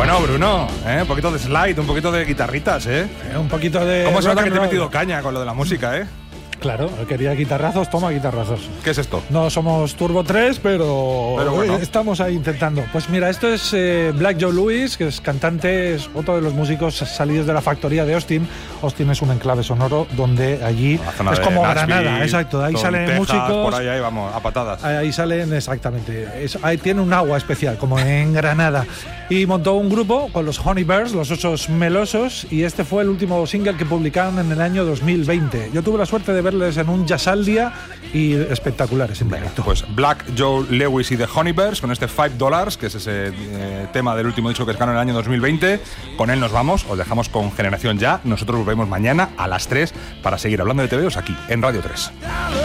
Bueno, Bruno, un poquito de slide, un poquito de guitarritas, Un poquito de... ¿Cómo se nota que te he metido caña con lo de la música, Claro, quería guitarrazos, toma guitarrazos. ¿Qué es esto? No somos Turbo 3, pero bueno, estamos ahí intentando. Pues mira, esto es Black Joe Lewis, que es cantante, es otro de los músicos salidos de la factoría de Austin. Austin es un enclave sonoro donde allí es como Nashville, Granada, exacto. Ahí salen Texas, músicos. Por ahí vamos, a patadas. Ahí salen, exactamente. Ahí tiene un agua especial, como en Granada. Y montó un grupo con los Honey Bears, los osos melosos, y este fue el último single que publicaron en el año 2020. Yo tuve la suerte de verles en un Jazz al Día y espectaculares en directo. Pues Black Joe Lewis y The Honey Bears con este $5, que es ese tema del último disco que sacaron en el año 2020. Con él nos vamos, os dejamos con Generación Ya. Nosotros volvemos mañana a las 3 para seguir hablando de TVOs aquí en Radio 3.